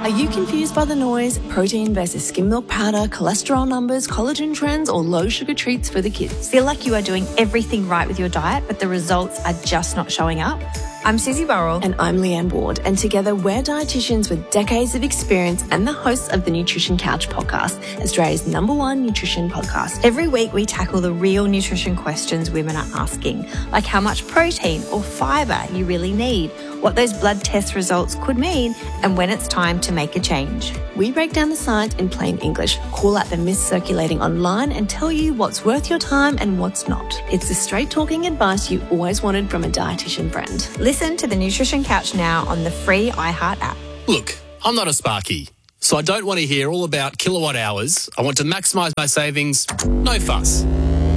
Are you confused by the noise, protein versus skim milk powder, cholesterol numbers, collagen trends, or low sugar treats for the kids? Feel like you are doing everything right with your diet, but the results are just not showing up? I'm Susie Burrell. And I'm Leanne Ward. And together we're dietitians with decades of experience and the hosts of the Nutrition Couch podcast, Australia's #1 nutrition podcast. Every week we tackle the real nutrition questions women are asking, like how much protein or fibre you really need, what those blood test results could mean, and when it's time to make a change. We break down the science in plain English, call out the myths circulating online, and tell you what's worth your time and what's not. It's the straight-talking advice you always wanted from a dietitian friend. Listen to the Nutrition Couch now on the free iHeart app. Look, I'm not a Sparky, so I don't want to hear all about kilowatt hours. I want to maximise my savings. No fuss.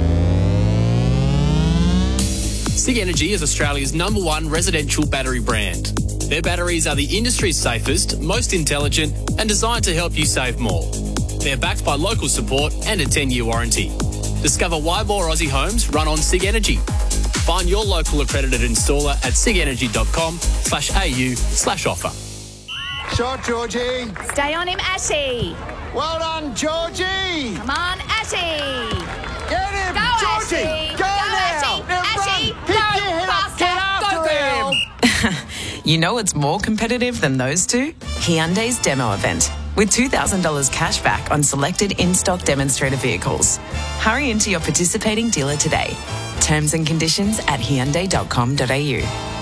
SIG Energy is Australia's #1 residential battery brand. Their batteries are the industry's safest, most intelligent, and designed to help you save more. They're backed by local support and a 10-year warranty. Discover why more Aussie homes run on SIG Energy. Find your local accredited installer at sigenergy.com/au/offer. Shot, Georgie. Stay on him, Ashy. Well done, Georgie. Come on, Ashy. Get him, Go, Georgie. Ashy. Go now. Ashy. Ashy. Pick Go your head up. faster. Get after Go, girl. him. You know it's more competitive than those two? Hyundai's demo event, with $2,000 cash back on selected in-stock demonstrator vehicles. Hurry into your participating dealer today. Terms and conditions at hyundai.com.au.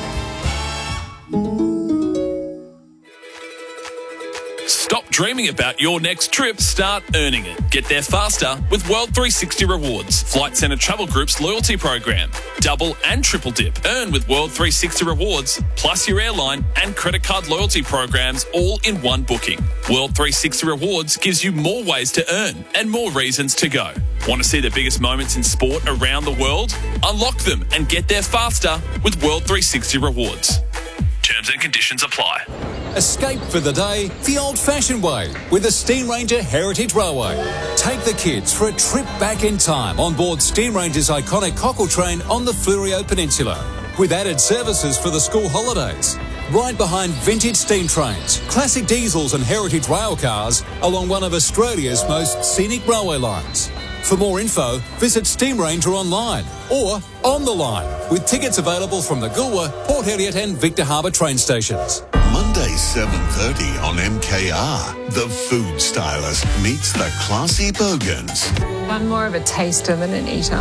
Stop dreaming about your next trip. Start earning it. Get there faster with World 360 Rewards, Flight Centre Travel Group's loyalty program. Double and triple dip. Earn with World 360 Rewards, plus your airline and credit card loyalty programs all in one booking. World 360 Rewards gives you more ways to earn and more reasons to go. Want to see the biggest moments in sport around the world? Unlock them and get there faster with World 360 Rewards. Terms and conditions apply. Escape for the day the old-fashioned way with the Steam Ranger Heritage Railway. Take the kids for a trip back in time on board Steam Ranger's iconic cockle train on the Fleurieu Peninsula, with added services for the school holidays. Right behind vintage steam trains, classic diesels and heritage rail cars along one of Australia's most scenic railway lines. For more info, visit Steam Ranger online or on the line, with tickets available from the Goolwa, Port Elliot and Victor Harbour train stations. Monday 7:30 on MKR. The Food Stylist meets the classy Bogans. I'm more of a taster than an eater.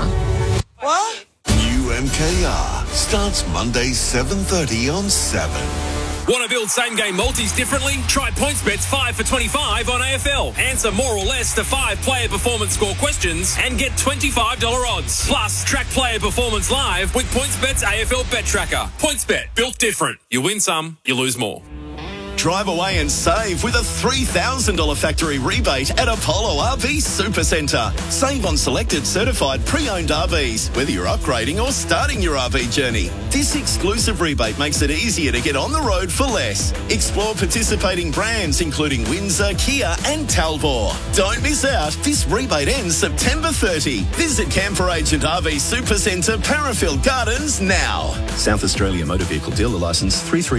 What? New MKR starts Monday 7:30 on 7. Want to build same-game multis differently? Try PointsBet's 5 for 25 on AFL. Answer more or less to 5 player performance score questions and get $25 odds. Plus, track player performance live with PointsBet's AFL Bet Tracker. PointsBet, built different. You win some, you lose more. Drive away and save with a $3,000 factory rebate at Apollo RV Supercentre. Save on selected certified pre-owned RVs, whether you're upgrading or starting your RV journey. This exclusive rebate makes it easier to get on the road for less. Explore participating brands including Windsor, Kia and Talbot. Don't miss out. This rebate ends September 30. Visit Camper Agent RV Supercentre, Parafield Gardens now. South Australia Motor Vehicle Dealer Licence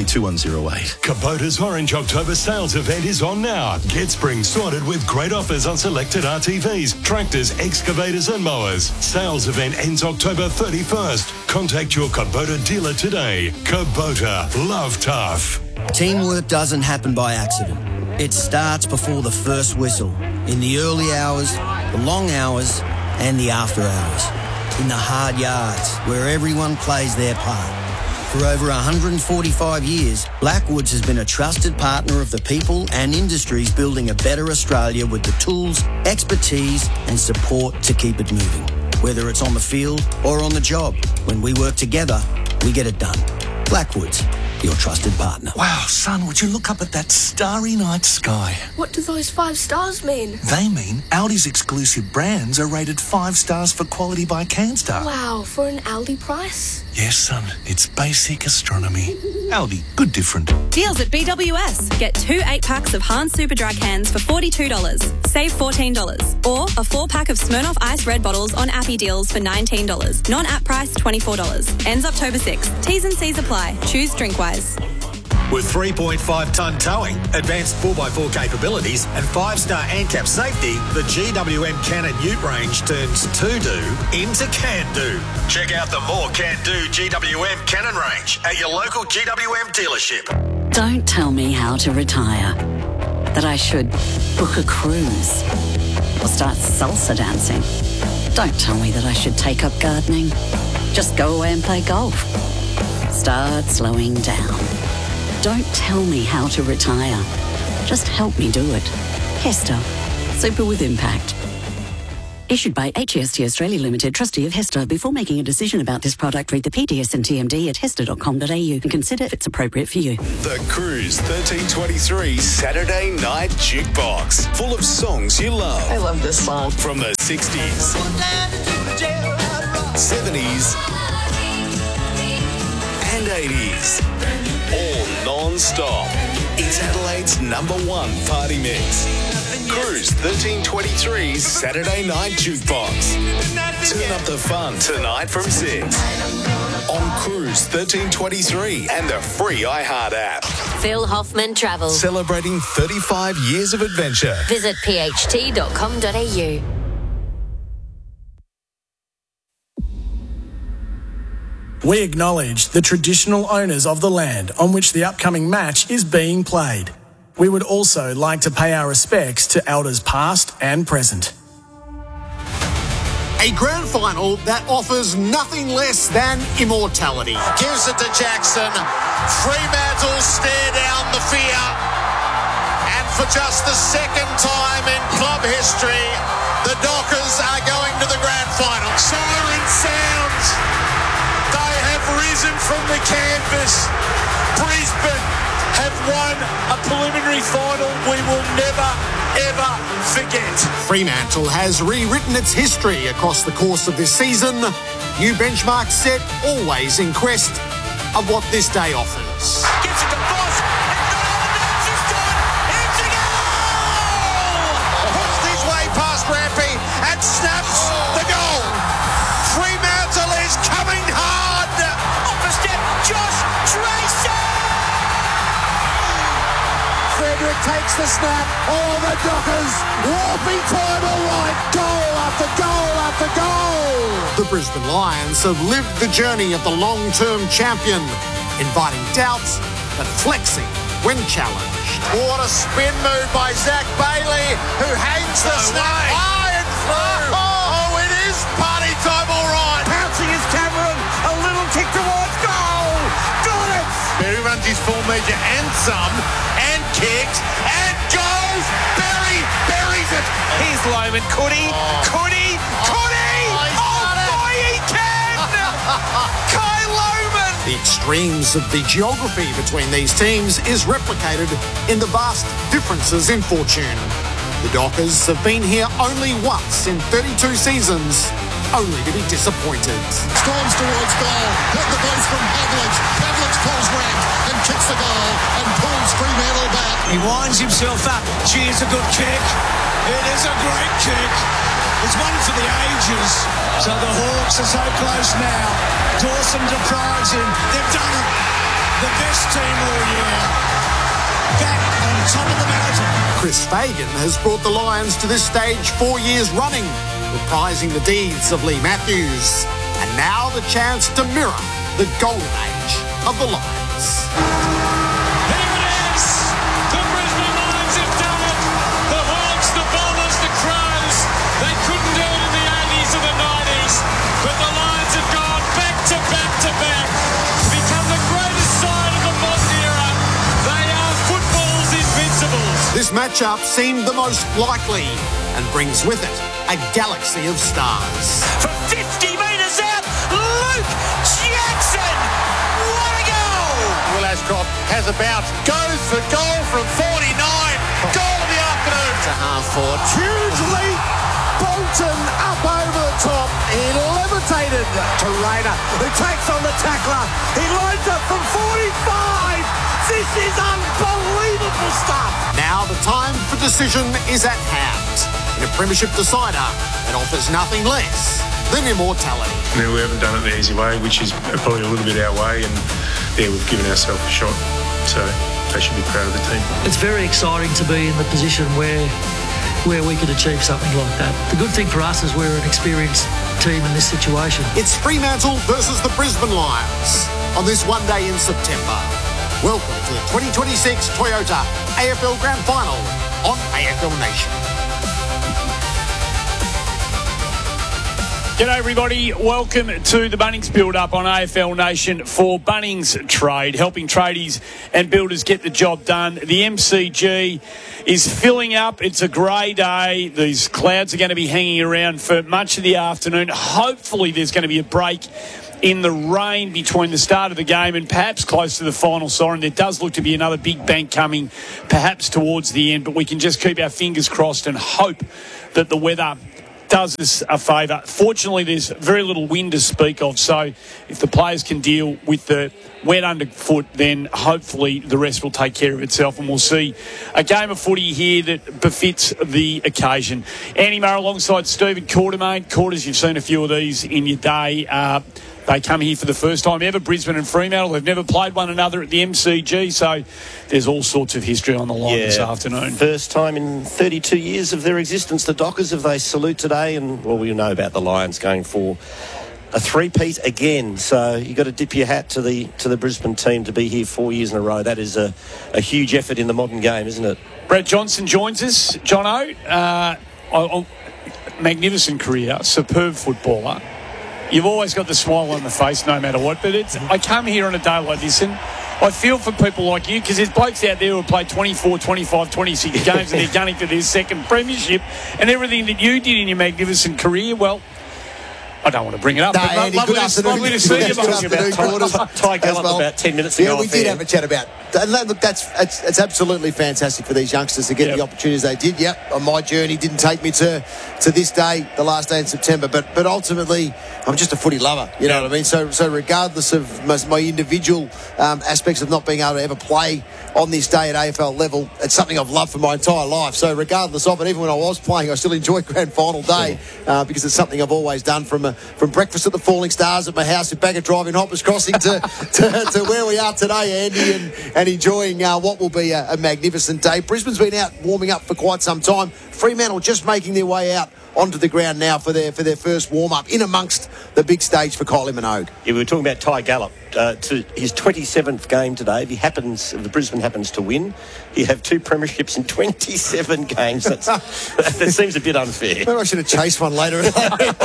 332108. Kubota's Orange October sales event is on now. Get spring sorted with great offers on selected RTVs, tractors, excavators and mowers. Sales event ends October 31st. Contact your Kubota dealer today. Kubota, love tough. Teamwork doesn't happen by accident. It starts before the first whistle, in the early hours, the long hours and the after hours. In the hard yards, where everyone plays their part. For over 145 years, Blackwoods has been a trusted partner of the people and industries building a better Australia with the tools, expertise and support to keep it moving. Whether it's on the field or on the job, when we work together, we get it done. Blackwoods, your trusted partner. Wow, son, would you look up at that starry night sky? What do those 5 stars mean? They mean Aldi's exclusive brands are rated 5 stars for quality by CanStar. Wow, for an Aldi price? Yes, son, it's basic astronomy. Aldi, good different. Deals at BWS. Get 2 8-packs of Hans Super Dry cans for $42. Save $14. Or a 4-pack of Smirnoff Ice Red bottles on Appy Deals for $19. Non-app price $24. Ends October 6th. T's and C's apply. Choose Drinkwise. With 3.5-tonne towing, advanced 4x4 capabilities and 5-star ANCAP safety, the GWM Cannon Ute range turns to-do into can-do. Check out the more can-do GWM Cannon range at your local GWM dealership. Don't tell me how to retire. That I should book a cruise or start salsa dancing. Don't tell me that I should take up gardening. Just go away and play golf. Start slowing down. Don't tell me how to retire. Just help me do it. Hester. Super with impact. Issued by HEST Australia Limited, trustee of Hester. Before making a decision about this product, read the PDS and TMD at hester.com.au and consider if it's appropriate for you. The Cruise 1323 Saturday Night Jukebox. Full of songs you love. I love this song. From the 60s, 70s, and 80s. All non-stop. It's Adelaide's #1 party mix. Cruise 1323 Saturday Night Jukebox. Turn up the fun tonight from 6 on Cruise 1323 and the free iHeart app. Phil Hoffman Travel. Celebrating 35 years of adventure. Visit pht.com.au. We acknowledge the traditional owners of the land on which the upcoming match is being played. We would also like to pay our respects to elders past and present. A grand final that offers nothing less than immortality. Gives it to Jackson. Fremantle stare down the fear. And for just the second time in club history, the Dockers are going to the grand final. Siren sounds. They have risen from the canvas. Brisbane have won a preliminary final we will never, ever forget. Fremantle has rewritten its history across the course of this season. New benchmarks set, always in quest of what this day offers. Gets it to Boss. It's a goal! Puts his way past Rampy and snaps the goal. Fremantle is coming hard. Off a step, Josh Tracy. Frederick takes the snap. Oh, the Dockers. Warping time all right. Goal after goal after goal. The Brisbane Lions have lived the journey of the long-term champion, inviting doubts but flexing when challenged. What a spin move by Zach Bailey, who hangs the snap high and through. Oh, it is party time all right. Pouncing is Cameron. A little kick towards goal. Got it. Berry runs his full measure and some, and kicks, and goes. Berry buries it. Here's Loman. Could he? Could he? Could he? Oh, boy, he can! Kai Loman! The extremes of the geography between these teams is replicated in the vast differences in fortune. The Dockers have been here only once in 32 seasons, only to be disappointed. Storms towards goal. Got the voice from Pavlich. Pavlich pulls rank and kicks the goal and pulls Fremantle back. He winds himself up. Gee, it's a good kick. It is a great kick. It's one for the ages. So the Hawks are so close now. Dawson deprives him. They've done it. The best team all year. Back on top of the mountain. Chris Fagan has brought the Lions to this stage 4 years running, reprising the deeds of Lee Matthews. And now the chance to mirror the golden age of the Lions. Here it is! The Brisbane Lions have done it! The Hawks, the Bowlers, the Crows. They couldn't do it in the 80s or the 90s, but the Lions have gone back to back to back. Become the greatest side of the modern era. They are football's invincibles. This matchup seemed the most likely and brings with it a galaxy of stars. For 50 metres out, Luke Jackson! What a goal! Will Ashcroft has a bounce, goes for goal from 49. Goal of the afternoon. To half forward. Huge leap. Bolton up over the top. He levitated to Rayner, who takes on the tackler. He lines up from 45. This is unbelievable stuff. Now the time for decision is at hand. In a premiership decider that offers nothing less than immortality. We haven't done it the easy way, which is probably a little bit our way, and we've given ourselves a shot. So they should be proud of the team. It's very exciting to be in the position where we could achieve something like that. The good thing for us is we're an experienced team in this situation. It's Fremantle versus the Brisbane Lions on this one day in September. Welcome to the 2026 Toyota AFL Grand Final on AFL Nation. G'day everybody, welcome to the Bunnings Build-Up on AFL Nation for Bunnings Trade, helping tradies and builders get the job done. The MCG is filling up. It's a grey day. These clouds are going to be hanging around for much of the afternoon. Hopefully there's going to be a break in the rain between the start of the game and perhaps close to the final siren. There does look to be another big bank coming perhaps towards the end, but we can just keep our fingers crossed and hope that the weather does us a favour. Fortunately, there's very little wind to speak of, so if the players can deal with the wet underfoot, then hopefully the rest will take care of itself, and we'll see a game of footy here that befits the occasion. Andy Murray alongside Stephen Quartermain. Quarters, you've seen a few of these in your day. They come here for the first time ever, Brisbane and Fremantle. They've never played one another at the MCG, so there's all sorts of history on the line this afternoon. First time in 32 years of their existence, the Dockers, if they salute today, and, well, we know about the Lions going for a three-peat again. So you've got to dip your hat to the Brisbane team to be here 4 years in a row. That is a huge effort in the modern game, isn't it? Brad Johnson joins us. Jono, magnificent career, superb footballer. You've always got the smile on the face no matter what, but I come here on a day like this and I feel for people like you, because there's blokes out there who have played 24, 25, 26 games and they're gunning for their second premiership, and everything that you did in your magnificent career, well, I don't want to bring it up, but Andy, lovely to see you. Ty Gallup about 10 minutes ago. Yeah, we did have a chat about. And look, it's absolutely fantastic for these youngsters to get the opportunities they did. Yep, on my journey didn't take me to this day, the last day in September, but ultimately I'm just a footy lover. You know what I mean? So regardless of my individual aspects of not being able to ever play on this day at AFL level, it's something I've loved for my entire life. So regardless of it, even when I was playing, I still enjoy Grand Final Day because it's something I've always done from breakfast at the Falling Stars at my house in Bagot Drive in Hoppers Crossing to where we are today, Andy, and enjoying what will be a magnificent day. Brisbane's been out warming up for quite some time. Fremantle just making their way out onto the ground now for their first warm-up in amongst the big stage for Kylie Minogue. Yeah, we were talking about Ty Gallup. To his 27th game today, if the Brisbane happens to win, he'd have 2 premierships in 27 games. That seems a bit unfair. Maybe I should have chased one later. We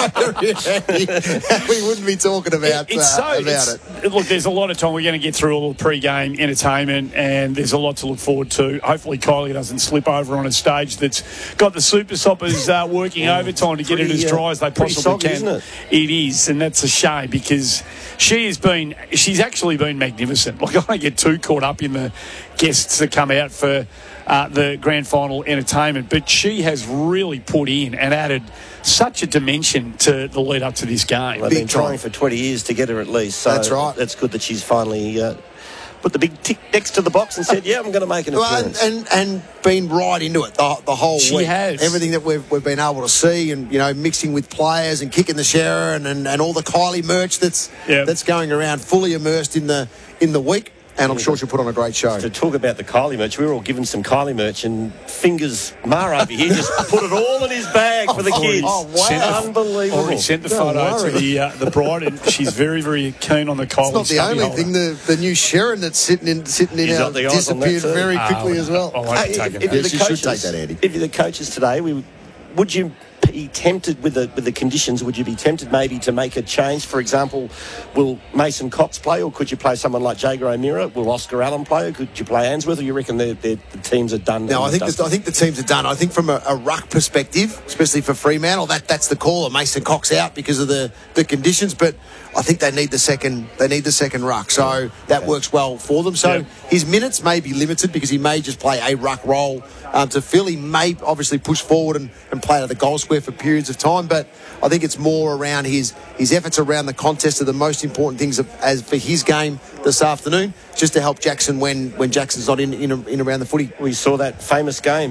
wouldn't be talking about it. Look, there's a lot of time. We're going to get through all the pre-game entertainment, and there's a lot to look forward to. Hopefully Kylie doesn't slip over on a stage that's got the Super Soppers working overtime to get it as dry as they possibly can. Isn't it? It is, and that's a shame because she's actually been magnificent. Like, I don't get too caught up in the guests that come out for the grand final entertainment, but she has really put in and added such a dimension to the lead up to this game. They've been trying for 20 years to get her at least. So that's right. That's good that she's finally put the big tick next to the box and said, yeah, I'm going to make an appearance. And been right into it the whole week. She has. Everything that we've been able to see, and, you know, mixing with players and kicking the shower and all the Kylie merch that's going around, fully immersed in the week. And I'm sure she'll put on a great show. To talk about the Kylie merch, we were all given some Kylie merch, and Fingers Mar over here just put it all in his bag for the kids. Oh, wow. Unbelievable. Already sent the photo to the bride, and she's very, very keen on the Kylie. It's not the only thing. The new Sharon that's sitting in our disappeared very quickly as well. If you're the coaches today, would you be tempted with the conditions? Would you be tempted maybe to make a change? For example, will Mason Cox play, or could you play someone like Jager O'Meara? Will Oscar Allen play, or could you play Answorth? Or you reckon the teams are done? No, I think the teams are done. I think from a ruck perspective, especially for Fremantle, that's the call. Mason Cox out because of the conditions, but I think they need the second ruck, so that works well for them. So his minutes may be limited because he may just play a ruck role to fill. He may obviously push forward and play to the goal square for periods of time, but I think it's more around his efforts around the contest are the most important things as for his game this afternoon, just to help Jackson when Jackson's not in around the footy. We saw that famous game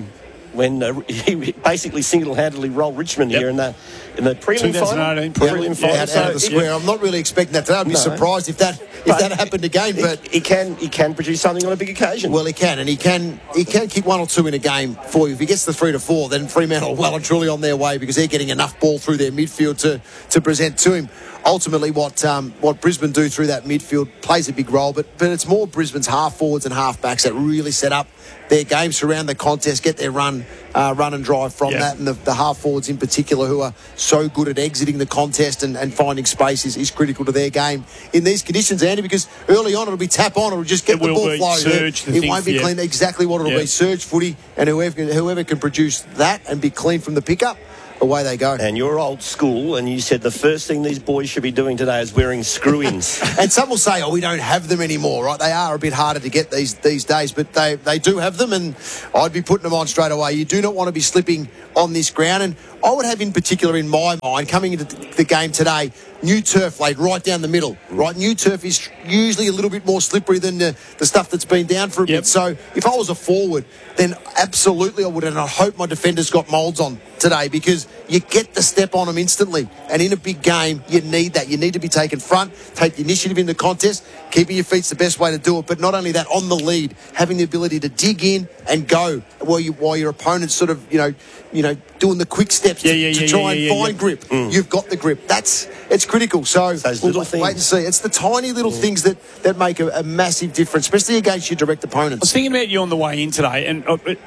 when he basically single-handedly rolled Richmond here in the prelim final. Out of the square. I'm not really expecting that today. I'd be surprised if that happened again. But he can produce something on a big occasion. Well, he can, and he can kick one or two in a game for you. If he gets the 3 to 4, then Fremantle are well and truly on their way because they're getting enough ball through their midfield to present to him. Ultimately, what Brisbane do through that midfield plays a big role, but it's more Brisbane's half forwards and half backs that really set up their game, surround the contest, get their run and drive from that, and the half forwards in particular who are so good at exiting the contest and finding space is critical to their game in these conditions, Andy, because early on it'll be tap on, it'll just get the ball flowing. It won't be clean. Exactly what it'll be, surge footy, and whoever can produce that and be clean from the pickup, away they go. And you're old school, and you said the first thing these boys should be doing today is wearing screw-ins. And some will say, we don't have them anymore, right? They are a bit harder to get these days, but they do have them, and I'd be putting them on straight away. You do not want to be slipping on this ground, and I would have in particular in my mind, coming into the game today, new turf laid right down the middle, right? New turf is usually a little bit more slippery than the stuff that's been down for a bit. So if I was a forward, then absolutely I would, and I hope my defenders got moulds on today because you get the step on them instantly. And in a big game, you need that. You need to be taken front, take the initiative in the contest. Keeping your feet's the best way to do it. But not only that, on the lead, having the ability to dig in and go while your opponent's sort of, doing the quick steps to try and find grip. You've got the grip. It's critical. So we'll wait and see. It's the tiny little things that make a massive difference, especially against your direct opponents. I was thinking about you on the way in today, and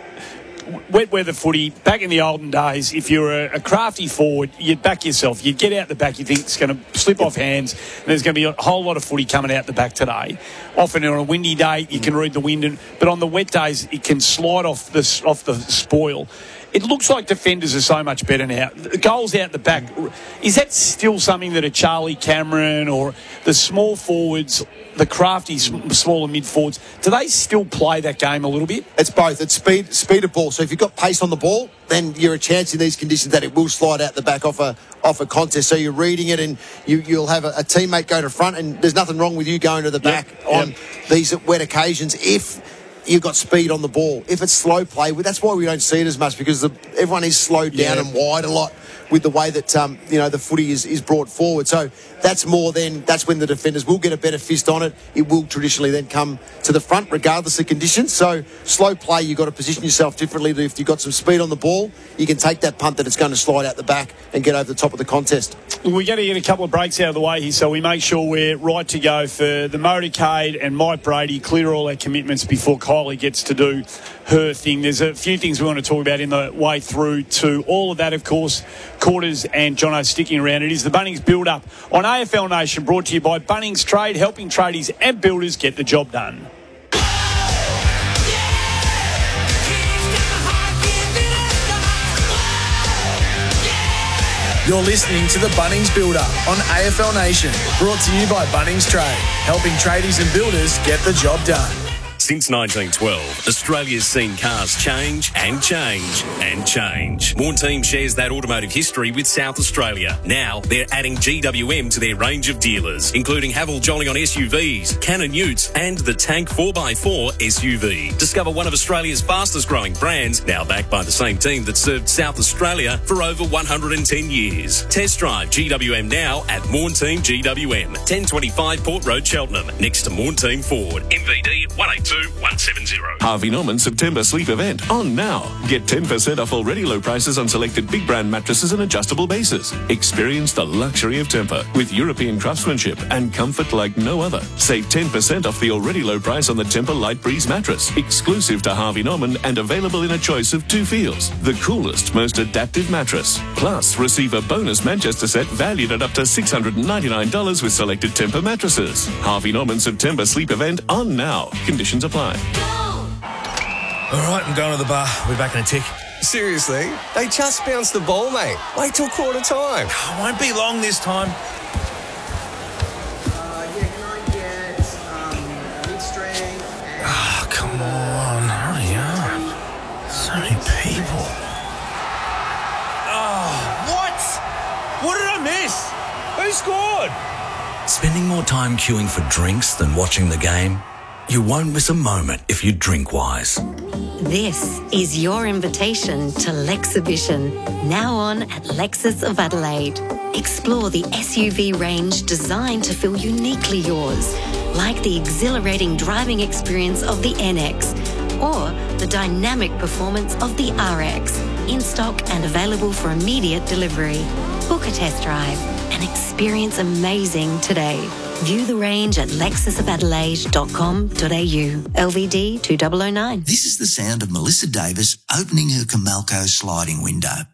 wet weather footy, back in the olden days, if you were a crafty forward, you'd back yourself. You'd get out the back, you think it's going to slip off hands, and there's going to be a whole lot of footy coming out the back today. Often on a windy day, you can read the wind, but on the wet days, it can slide off the spoil. It looks like defenders are so much better now. The goals out the back, is that still something that a Charlie Cameron or the small forwards, the crafty smaller mid forwards, do they still play that game a little bit? It's both. It's speed of ball. So if you've got pace on the ball, then you're a chance in these conditions that it will slide out the back off a contest. So you're reading it, and you'll have a teammate go to front, and there's nothing wrong with you going to the back on these wet occasions if you've got speed on the ball. If it's slow play, that's why we don't see it as much, because everyone is slowed down and wide a lot with the way that the footy is brought forward. So that's when the defenders will get a better fist on it. It will traditionally then come to the front regardless of conditions. So slow play, you've got to position yourself differently. If you've got some speed on the ball, you can take that punt that it's going to slide out the back and get over the top of the contest. We're going to get a couple of breaks out of the way here, so we make sure we're right to go for the motorcade and Mike Brady, clear all our commitments before Kylie gets to do her thing. There's a few things we want to talk about in the way through to all of that, of course. Quarters and Jono sticking around. It is the Bunnings Build-Up on AFL Nation, brought to you by Bunnings Trade, helping tradies and builders get the job done. You're listening to the Bunnings Build-Up on AFL Nation, brought to you by Bunnings Trade, helping tradies and builders get the job done. Since 1912, Australia's seen cars change and change and change. More Team shares that automotive history with South Australia. Now, they're adding GWM to their range of dealers, including Haval Jolly on SUVs, Cannon Utes, and the Tank 4x4 SUV. Discover one of Australia's fastest growing brands, now backed by the same team that served South Australia for over 110 years. Test drive GWM now at Morn Team GWM, 1025 Port Road, Cheltenham, next to Morn Team Ford. MVD 182 170. Harvey Norman September sleep event on now. Get 10% off already low prices on selected big brand mattresses and adjustable bases. Experience the luxury of Tempur with European craftsmanship and comfort like no other. Save 10% off the already low price on the Tempur Light Breeze mattress, exclusive to Harvey Norman and available in a choice of 2 feels. The coolest, most adaptive mattress. Plus, receive a bonus Manchester set valued at up to $699 with selected Tempur mattresses. Harvey Norman September sleep event on now. Conditions apply. All right, I'm going to the bar. We're back in a tick. Seriously? They just bounced the ball, mate. Wait till quarter time. Won't be long this time. Oh, come on. Hurry up. So many people. Oh, what? What did I miss? Who scored? Spending more time queuing for drinks than watching the game? You won't miss a moment if you drink wise. This is your invitation to Lexibition, now on at Lexus of Adelaide. Explore the SUV range designed to feel uniquely yours, like the exhilarating driving experience of the NX or the dynamic performance of the RX, in stock and available for immediate delivery. Book a test drive and experience amazing today. View the range at lexusofadelaide.com.au. LVD 2009. This is the sound of Melissa Davis opening her Comalco sliding window.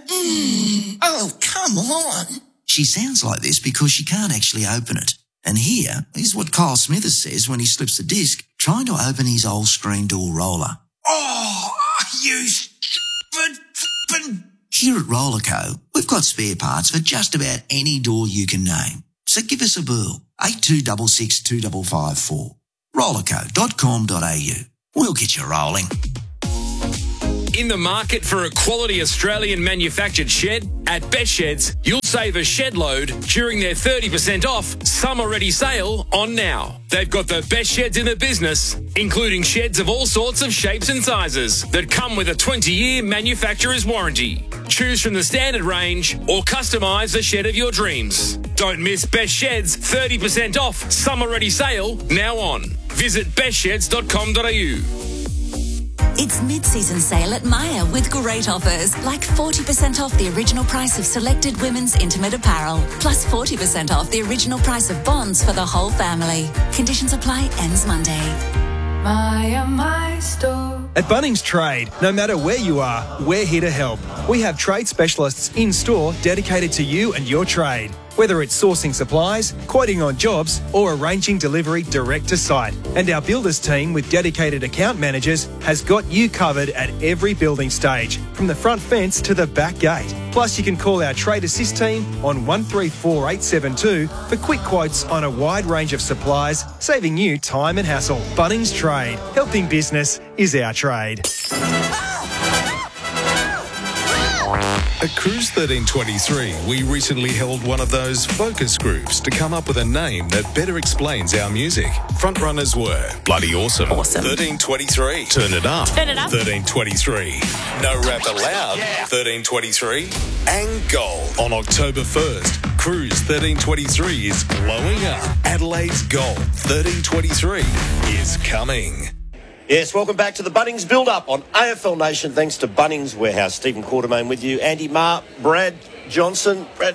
Oh, come on. She sounds like this because she can't actually open it. And here is what Kyle Smithers says when he slips the disc trying to open his old screen door roller. Oh, you stupid. Here at Rollerco, we've got spare parts for just about any door you can name. So give us a burl, 8266 2554. Rollerco.com.au. We'll get you rolling. In the market for a quality Australian manufactured shed? At Best Sheds, you'll save a shed load during their 30% off summer ready sale on now. They've got the best sheds in the business, including sheds of all sorts of shapes and sizes that come with a 20-year manufacturer's warranty. Choose from the standard range or customise the shed of your dreams. Don't miss Best Sheds 30% off summer ready sale now on. Visit bestsheds.com.au. It's mid-season sale at Myer with great offers, like 40% off the original price of selected women's intimate apparel, plus 40% off the original price of bonds for the whole family. Conditions apply, ends Monday. Myer, my store. At Bunnings Trade, no matter where you are, we're here to help. We have trade specialists in-store dedicated to you and your trade. Whether it's sourcing supplies, quoting on jobs, or arranging delivery direct to site. And our builders team with dedicated account managers has got you covered at every building stage, from the front fence to the back gate. Plus, you can call our Trade Assist team on 134872 for quick quotes on a wide range of supplies, saving you time and hassle. Bunnings Trade. Helping business is our trade. At Cruise 1323, we recently held one of those focus groups to come up with a name that better explains our music. Frontrunners were Bloody Awesome, 1323, Turn It Up, 1323, No Rap Allowed, 1323, and Gold. On October 1st, Cruise 1323 is blowing up. Adelaide's Gold 1323 is coming. Yes, welcome back to the Bunnings Build-Up on AFL Nation. Thanks to Bunnings Warehouse. Stephen Quartermain with you. Andy Marr, Brad Johnson. Brad,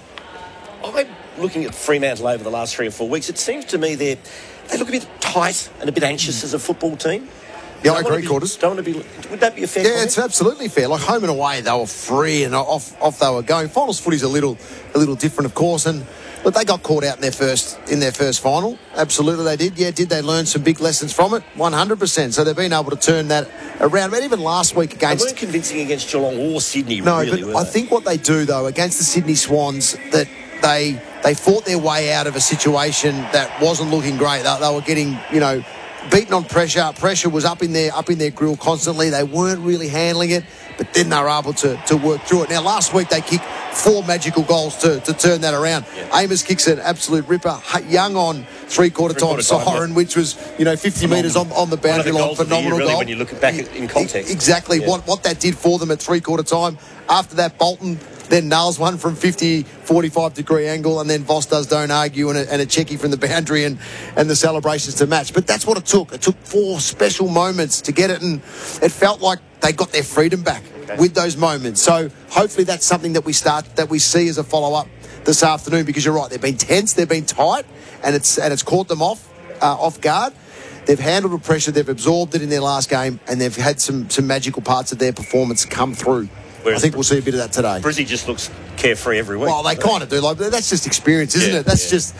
I'm looking at Fremantle over the last 3 or 4 weeks. It seems to me they look a bit tight and a bit anxious as a football team. Yeah, I agree, Quarters. Would that be a fair comment? It's absolutely fair. Like home and away, they were free and off they were going. Finals footy's a little different, of course, but they got caught out in their first final. Absolutely, they did. Yeah, did they learn some big lessons from it? 100%. So they've been able to turn that around. But even last week against... They weren't convincing against Geelong or Sydney, no, really, but I think what they do, though, against the Sydney Swans, that they fought their way out of a situation that wasn't looking great. They were getting, beaten on pressure. Pressure was up in their grill constantly. They weren't really handling it, but then they were able to work through it. Now, last week they kicked 4 magical goals to turn that around. Yeah. Amos kicks an absolute ripper. Young on three-quarter time siren, which was 50 metres on the boundary line. Phenomenal goal. When you look back in context. Exactly. Yeah. What that did for them at three-quarter time. After that, Bolton then nails one from 45-degree angle, and then Voss does Don't Argue and a checkie from the boundary and the celebrations to match. But that's what it took. It took 4 special moments to get it, and it felt like they got their freedom back with those moments. So hopefully that's something that we see as a follow-up this afternoon, because you're right, they've been tense, they've been tight, and it's caught them off guard. They've handled the pressure, they've absorbed it in their last game, and they've had some magical parts of their performance come through. Whereas I think we'll see a bit of that today. Brizzy just looks carefree every week. Well, they kind of do. Like, that's just experience, isn't it? That's just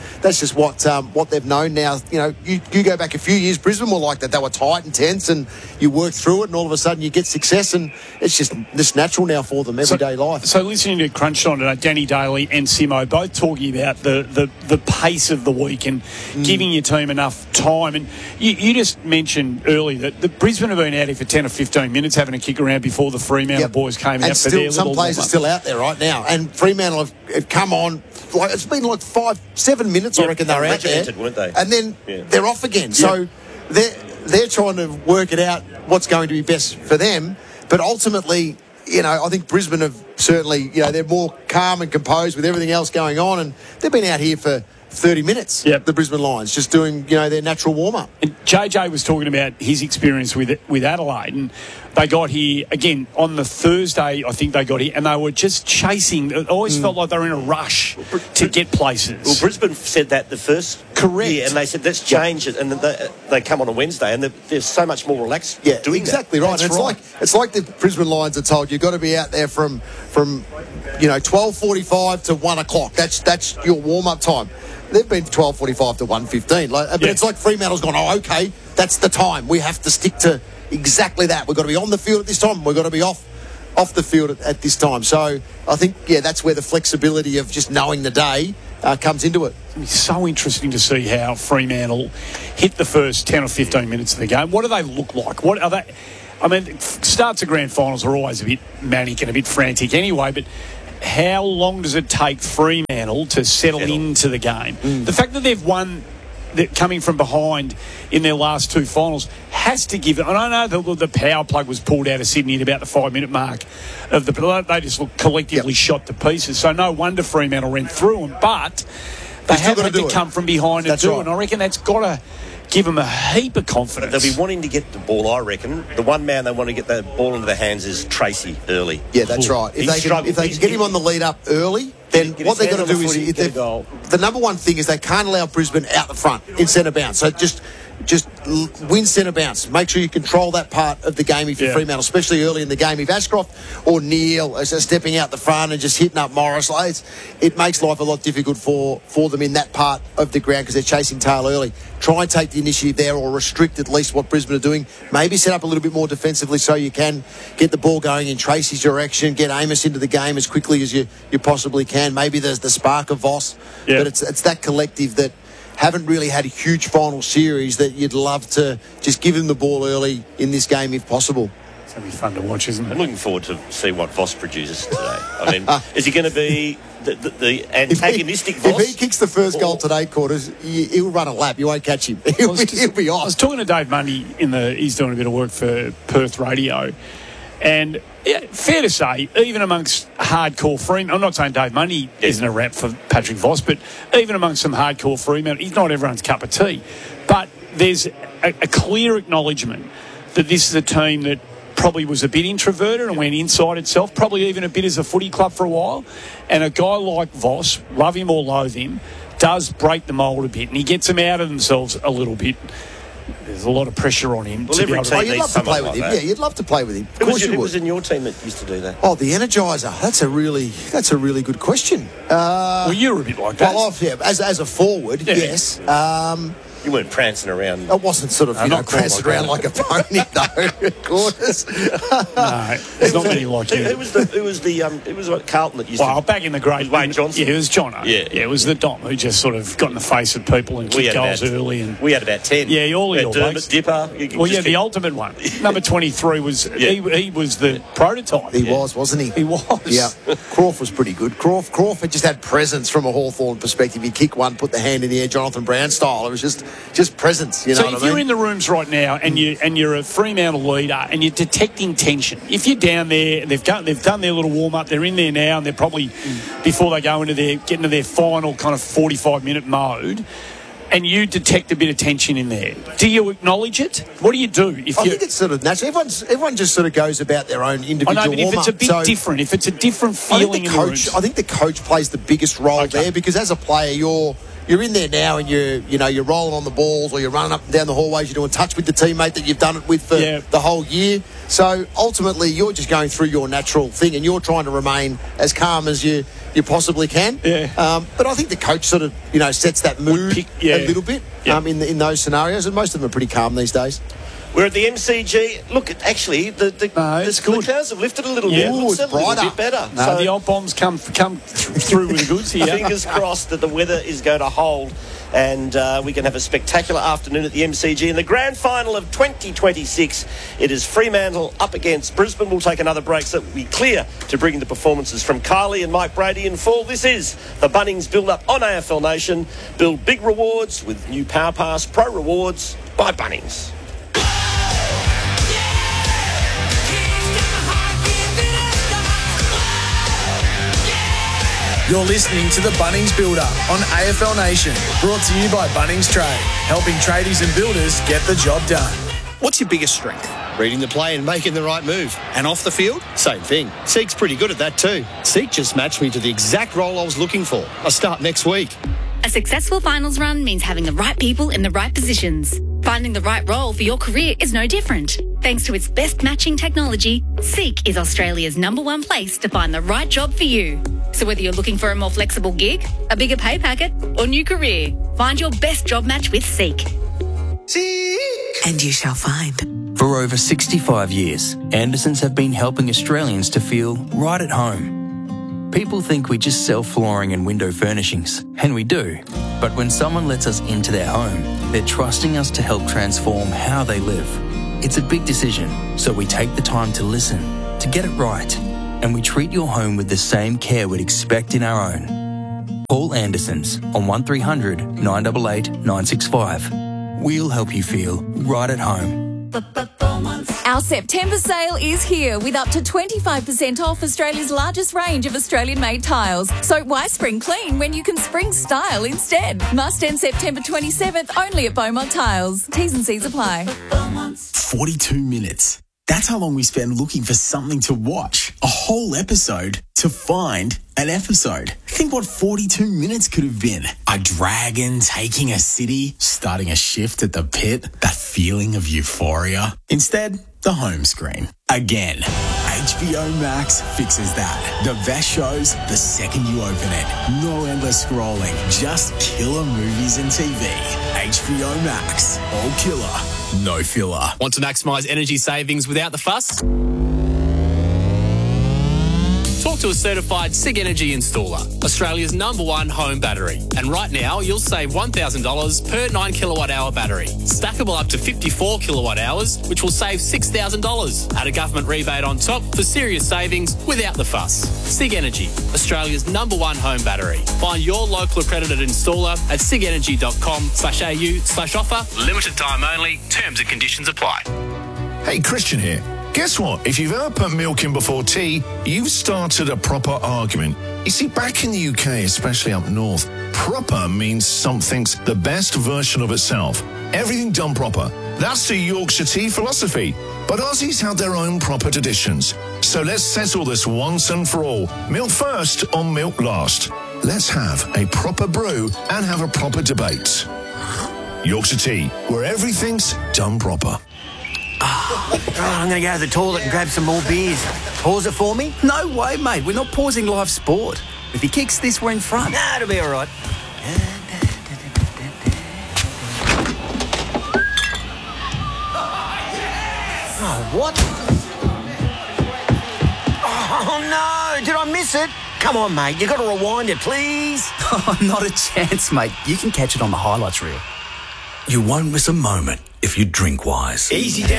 what they've known now. You go back a few years, Brisbane were like that. They were tight and tense, and you work through it, and all of a sudden you get success, and it's just natural now for them, everyday life. So listening to Crunch on today, Danny Daly and Simo both talking about the pace of the week and giving your team enough time. And you just mentioned earlier that the Brisbane have been out here for 10 or 15 minutes having a kick around before the Fremantle boys came out. Still, some players are still out there right now, and Fremantle have come on. Like, it's been like 5-7 minutes, I reckon they're out there, weren't they? And then they're off again. So they're trying to work it out what's going to be best for them. But ultimately, I think Brisbane have certainly, they're more calm and composed with everything else going on, and they've been out here for 30 minutes, the Brisbane Lions, just doing, their natural warm-up. And JJ was talking about his experience with Adelaide, and they got here, again, on the Thursday, I think they got here, and they were just chasing. It always felt like they were in a rush to get places. Well, Brisbane said that the first year, and they said, let's change it, and they come on a Wednesday, and they're so much more relaxed doing exactly that. Right. And it's like the Brisbane Lions are told, you've got to be out there from 12:45 to 1 o'clock. That's your warm-up time. They've been 12:45 to 1:15. But it's like Fremantle's gone, okay, that's the time. We have to stick to exactly that. We've got to be on the field at this time. We've got to be off the field at this time. So I think, that's where the flexibility of just knowing the day comes into it. It's so interesting to see how Fremantle hit the first 10 or 15 minutes of the game. What do they look like? What are they? I mean, starts of grand finals are always a bit manic and a bit frantic anyway, but how long does it take Fremantle to settle into the game? The fact that they've won, coming from behind in their last two finals, has to give it. And I know the power plug was pulled out of Sydney at about the 5-minute mark of they just looked collectively shot to pieces. So no wonder Fremantle ran through them, but they have had to come from behind and do it. And I reckon that's got to give them a heap of confidence. They'll be wanting to get the ball, I reckon. The one man they want to get the ball into their hands is Tracy early. Yeah, that's right. If they can get him on the lead up early, then what they've got to do is the number one thing is they can't allow Brisbane out the front in centre bounce. So just win centre bounce. Make sure you control that part of the game if you're Fremantle, especially early in the game. If Ashcroft or Neil are stepping out the front and just hitting up Morris, it makes life a lot difficult for them in that part of the ground because they're chasing tail early. Try and take the initiative there or restrict at least what Brisbane are doing. Maybe set up a little bit more defensively so you can get the ball going in Tracy's direction, get Amos into the game as quickly as you possibly can. Maybe there's the spark of Voss, but it's that collective that haven't really had a huge final series that you'd love to just give him the ball early in this game if possible. It's going to be fun to watch, isn't it? I'm looking forward to see what Voss produces today. I mean, is he going to be the antagonistic Voss? If he kicks the first goal today, Quarters, he'll run a lap. You won't catch him. He'll be off. I was talking to Dave Mundy he's doing a bit of work for Perth Radio, and fair to say, even amongst hardcore Fremantle, I'm not saying Dave Mundy isn't a rep for Patrick Voss, but even amongst some hardcore Fremantle, he's not everyone's cup of tea. But there's a clear acknowledgement that this is a team that probably was a bit introverted and went inside itself, probably even a bit as a footy club for a while. And a guy like Voss, love him or loathe him, does break the mould a bit, and he gets them out of themselves a little bit. There's a lot of pressure on him. Well, every team you'd love to play with him. Yeah, you'd love to play with him. Who was in your team that used to do that? Oh, the Energizer. That's a really good question. Well, you're a bit like that. Well, as a forward, yes. You weren't prancing around. I wasn't sort of, prancing around like a pony, though. Quarters. No, there's not many like you. It was what Carlton that used to. Well, back in the great Wayne Johnson. Yeah, it was Jono. Yeah, it was the Dom who just sort of got in the face of people and kicked goals early. And we had about 10. Yeah, all your Dermot, Dipper. The ultimate one. Number 23 was he was the prototype. He was, wasn't he? He was. Yeah. Croft was pretty good. Croft just had presence from a Hawthorn perspective. He'd kick one, put the hand in the air, Jonathan Brown style. It was just presence. So if you're in the rooms right now and you're a Fremantle leader and you're detecting tension, if you're down there, they've done their little warm up, they're in there now, and they're probably before they go get into their final kind of 45-minute mode, and you detect a bit of tension in there, do you acknowledge it? What do you do? I think it's sort of natural. Everyone just sort of goes about their own individual warm-up. I know, but if it's a bit different, if it's a different feeling in the rooms. I think the coach plays the biggest role there, because as a player, you're in there now and you're rolling on the balls, or you're running up and down the hallways, you're doing touch with the teammate that you've done it with for the whole year. So ultimately you're just going through your natural thing and you're trying to remain as calm as you possibly can. Yeah. But I think the coach sort of sets that mood a little bit in those scenarios, and most of them are pretty calm these days. We're at the MCG. Look, actually, the clouds have lifted a little bit. It's a little bit better. No, so the old bombs come through with the goods here. Fingers crossed that the weather is going to hold, and we can have a spectacular afternoon at the MCG. In the grand final of 2026, it is Fremantle up against Brisbane. We'll take another break so that we'll be clear to bring the performances from Kylie and Mike Brady in full. This is the Bunnings build-up on AFL Nation. Build big rewards with new Power Pass Pro Rewards by Bunnings. You're listening to the Bunnings Build-Up on AFL Nation, brought to you by Bunnings Trade, helping tradies and builders get the job done. What's your biggest strength? Reading the play and making the right move. And off the field? Same thing. Seek's pretty good at that too. Seek just matched me to the exact role I was looking for. I start next week. A successful finals run means having the right people in the right positions. Finding the right role for your career is no different. Thanks to its best matching technology, Seek is Australia's #1 place to find the right job for you. So whether you're looking for a more flexible gig, a bigger pay packet, or new career, find your best job match with Seek. Seek! And you shall find. For over 65 years, Andersons have been helping Australians to feel right at home. People think we just sell flooring and window furnishings, and we do. But when someone lets us into their home, they're trusting us to help transform how they live. It's a big decision, so we take the time to listen, to get it right, and we treat your home with the same care we'd expect in our own. Call Andersons on 1300 988 965. We'll help you feel right at home. Our September sale is here with up to 25% off Australia's largest range of Australian-made tiles. So why spring clean when you can spring style instead? Must end September 27th only at Beaumont Tiles. T's and C's apply. 42 minutes. That's how long we spend looking for something to watch. A whole episode to find an episode. Think what 42 minutes could have been. A dragon taking a city, starting a shift at the pit, that feeling of euphoria. Instead, the home screen. Again. HBO Max fixes that. The best shows the second you open it. No endless scrolling, just killer movies and TV. HBO Max. All killer, no filler. Want to maximise energy savings without the fuss? Talk to a certified SIG Energy installer, Australia's #1 home battery. And right now, you'll save $1,000 per 9 kilowatt hour battery. Stackable up to 54 kilowatt hours, which will save $6,000. Add a government rebate on top for serious savings without the fuss. SIG Energy, Australia's #1 home battery. Find your local accredited installer at sigenergy.com/au/offer. Limited time only. Terms and conditions apply. Hey, Christian here. Guess what? If you've ever put milk in before tea, you've started a proper argument. You see, back in the UK, especially up north, proper means something's the best version of itself. Everything done proper. That's the Yorkshire tea philosophy. But Aussies have their own proper traditions. So let's settle this once and for all. Milk first or milk last. Let's have a proper brew and have a proper debate. Yorkshire tea, where everything's done proper. I'm going to go to the toilet and grab some more beers. Pause it for me? No way, mate. We're not pausing live sport. If he kicks this, we're in front. Nah, it'll be all right. Oh, what? Oh, no. Did I miss it? Come on, mate. You got to rewind it, please. Oh, not a chance, mate. You can catch it on the highlights reel. You won't miss a moment if you drink wise. Easy down.